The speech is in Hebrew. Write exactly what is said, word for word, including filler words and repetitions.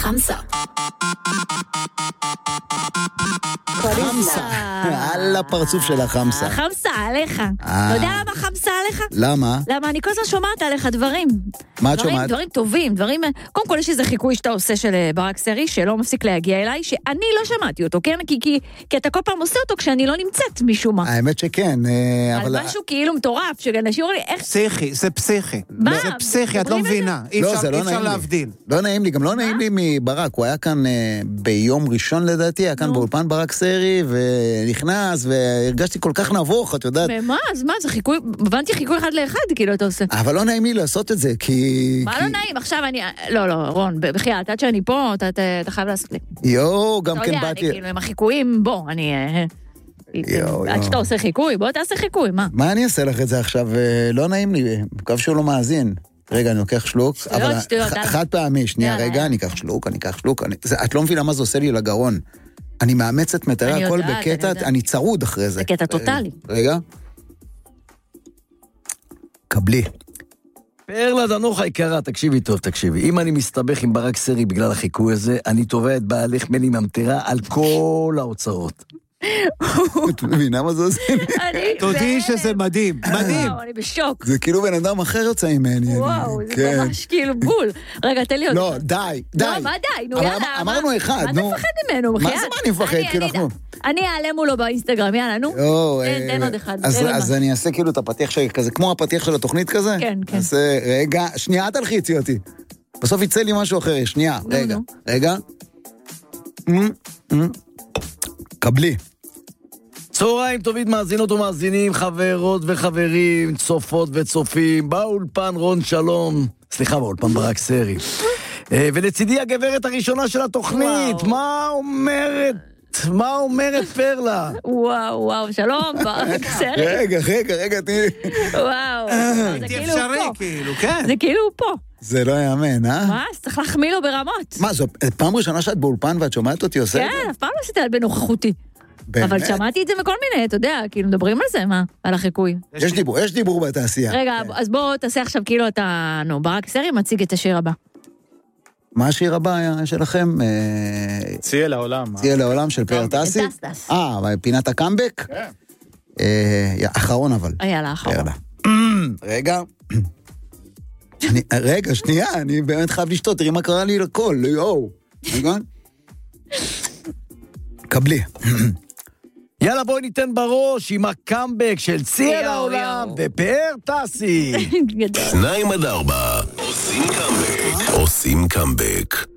חמסה. חמסה. על הפרצוף של החמסה. חמסה עליך. אתה יודע למה חמסה עליך? למה? למה אני כל הזמן שומעת עליך דברים. מה את שומעת? דברים טובים, דברים... קודם כל יש איזה חיקוי שאתה עושה של ברק סרי, שלא מפסיק להגיע אליי, שאני לא שמעתי אותו, כן? כי, כי, כי אתה כל פעם עושה אותו כשאני לא נמצאת משום מה. האמת שכן, אבל... על משהו כאילו מטורף, שאנשים אומרים לי, איך... פסיכי, זה פסיכי. מה? זה פסיכי, את לא מבינה. אי אפשר להבדיל. לא נעים לי, גם לא נעים לי מברק, הוא היה כאן ביום ראשון לדעתי, היה כאן באולפן ברק סרי, ונכנס, והרגשתי כל כך נבוך, את יודעת. מה? אז מה? זה חיקוי, הבנתי חיקוי אחד לאחד, כאילו אתה עושה. אבל לא נעים לי לעשות את זה, כי... מה לא נעים? עכשיו אני... לא, לא, רון, בחייאת, עד שאני פה, אתה חייב לעשות לי. יואו, גם כן באתי... אתה יודע, אני כאילו, עם החיקויים, בוא, אני... עד שאתה עושה חיקוי, בוא תעשה חיקוי, מה? מה אני אעשה לך את זה עכשיו? לא נעים לי, מקו שהוא לא מאזין. רגע, אני לוקח שלוק, אבל חד פעמי, שנייה, רגע, אני אקח שלוק, אני אקח שלוק, את לא מבינה מה זה עושה לי לגרון. אני מאמצת מטרה הכל בקטע, אני צרוד אחרי זה. זה קטע טוטלי. רגע. קבלי. פרלה דנוחה יקרה, תקשיבי טוב, תקשיבי. אם אני מסתבך עם ברק סרי בגלל החיקוי הזה, אני תובע את בעלך מני ממטרה על כל ההוצאות. את מבינה מה זה עושה? תודי שזה מדהים, מדהים. אני בשוק. זה כאילו בן אדם אחר יוצא ממני. וואו, זה ממש כאילו בול. רגע, תן לי עוד. לא, די, די. לא, מה די? נו, יאללה. אמרנו אחד, נו. מה אתה מפחד ממנו? מה זה מה אני מפחד? כי אנחנו... אני אעלה מולו באינסטגרם, יאללה, נו. תן עוד אחד. אז אני אעשה כאילו את הפתיח שלי כזה, כמו הפתיח של התוכנית כזה? כן, כן. אז רגע, שנייה, תלחיצי אותי. בסוף יצא לי משהו אחר, שנייה, רגע, רגע. קבלי. צהריים טובים מאזינות ומאזינים, חברות וחברים, צופות וצופים, באולפן רון שלום, סליחה, באולפן ברק סרי. ולצידי הגברת הראשונה של התוכנית, מה אומרת? מה אומרת פרלה? וואו, וואו, שלום, ברק סרי. רגע, רגע, רגע, תראי. וואו, זה כאילו אפשרי, פה. כאילו, כן. זה כאילו פה. זה לא יאמן, אה? מה? אז צריך להחמיא לו ברמות. מה, זו פעם ראשונה שאת באולפן ואת שומעת אותי עושה את זה? כן, אף פעם לא עשיתי על בנוכחותי. אבל שמעתי את זה מכל מיני, אתה יודע, כאילו מדברים על זה, מה? על החיקוי. יש דיבור, יש דיבור בתעשייה. רגע, אז בוא תעשה עכשיו כאילו אתה, נו, ברק סרי מציג את השיר הבא. מה השיר הבא היה שלכם? ציע לעולם. ציע לעולם של פאר טסי? אה, פינת הקאמבק? כן. אחרון אבל. יאללה, אחרון. רגע. רגע, שנייה, אני באמת חייב לשתות, תראי מה קרה לי לכל, יואו. רגע. קבלי. יאללה, בואי ניתן בראש עם הקאמבק של ציע לעולם ופאר טסי. שניים עד ארבע, עושים קאמבק. עושים קאמבק.